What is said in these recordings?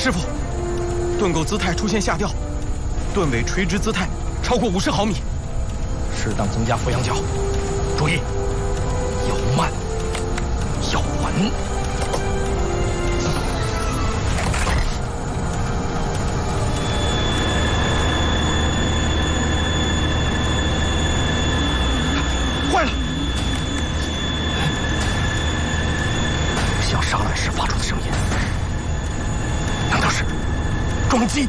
师傅，盾构姿态出现下吊，盾尾垂直姿态超过50毫米， 适当增加俯仰角，注意，要慢，要稳。 坏了！ 像杀卵时发出的声音，难道是撞击？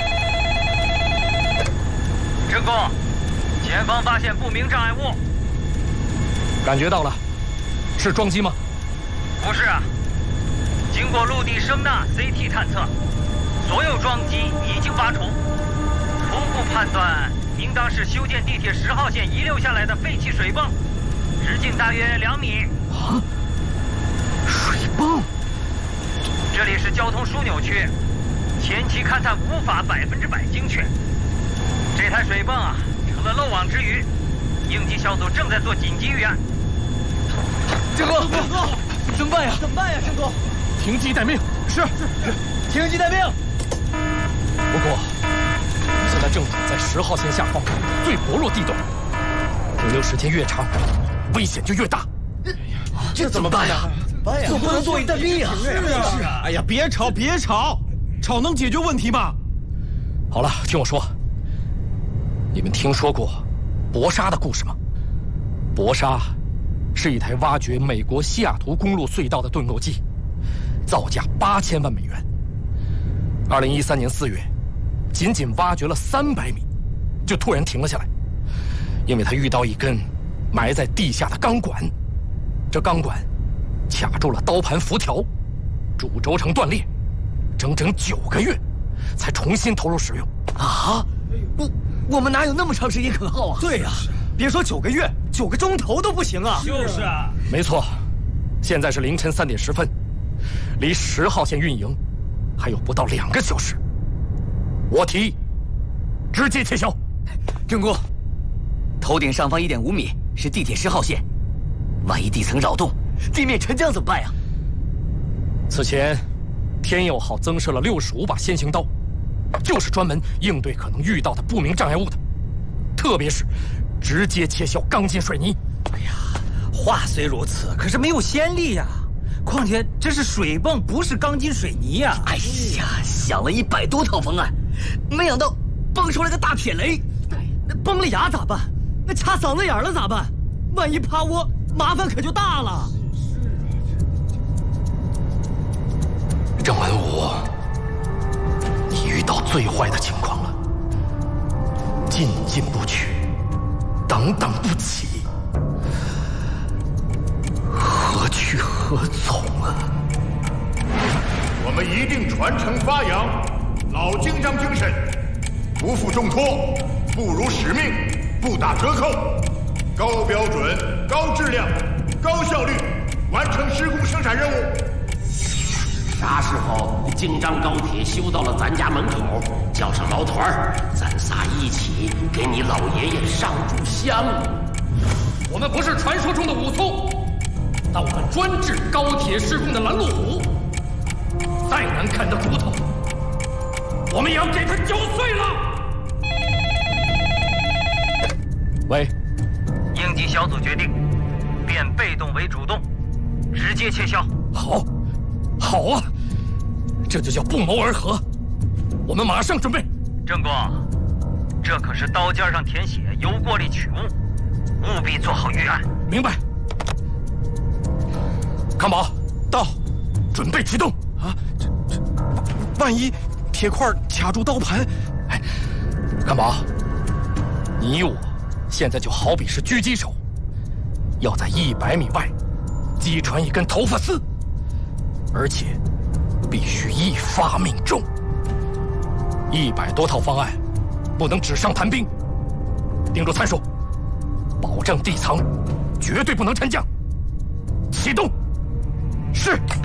正宫，前方发现不明障碍物。 感觉到了，是撞击吗？ 不是啊，经过陆地声呐 CT 探测，所有撞击已经拔除，初步判断应当是修建地铁10号线遗留下来的废弃水泵，直径大约2米。 啊，水泵！ 这里是交通枢纽区，前期勘探无法100%精确。这台水泵啊，成了漏网之鱼，应急小组正在做紧急预案。 郑哥，怎么办呀？ 怎么办呀，郑哥？ 停机待命。是， 停机待命。 不过，现在正处在10号线下方最薄弱地段，停留时间越长，危险就越大。 这怎么办呀？总不能坐以待毙呀！ 是啊！哎呀，别吵，别吵，吵能解决问题吗？ 好了，听我说，你们听说过博沙的故事吗？博沙是一台挖掘美国西雅图公路隧道的盾构机，造价8000万美元。2013年4月，仅仅挖掘了300米，就突然停了下来，因为它遇到一根埋在地下的钢管，这钢管卡住了刀盘辐条，主轴承断裂，整整9个月才重新投入使用。 啊！我们哪有那么长时间可耗啊？对呀，别说9个月，9个钟头都不行啊！ 就是啊， 没错，现在是凌晨3点10分，离10号线运营还有不到2个小时。我提议直接撤销。 郑公，头顶上方1.5米是地铁10号线，万一地层扰动，地面沉降怎么办呀？ 此前，天佑号增设了65把先行刀，就是专门应对可能遇到的不明障碍物的，特别是直接切削钢筋水泥。 哎呀，话虽如此，可是没有先例呀。况且这是水泵，不是钢筋水泥呀。 哎呀，想了100多套方案，没想到蹦出来个大撇雷。那崩了牙咋办？那插嗓子眼了咋办？万一趴窝，麻烦可就大了。 郑文武，你遇到最坏的情况了，进不去，等不起，何去何从啊？ 我们一定传承发扬老京章精神，不负重托，不辱使命，不打折扣，高标准、高质量、高效率，完成施工生产任务。 啥时候京张高铁修到了咱家门口，叫上老团儿，咱仨一起给你老爷爷上炷香。 我们不是传说中的武松，但我们专治高铁施工的拦路虎。再难看的骨头，我们也要给他嚼碎了。喂， 应急小组决定，变被动为主动，直接撤销。 好啊，这就叫不谋而合。我们马上准备。 郑公，这可是刀尖上舔血，油锅里取物，务必做好预案。 明白。康宝，到，准备启动。 啊，这，万一铁块卡住刀盘， 哎，康宝，你我现在就好比是狙击手，要在100米外击穿一根头发丝。而且必须一发命中。100多套方案，不能纸上谈兵。盯住参数，保证地层绝对不能沉降。启动。是。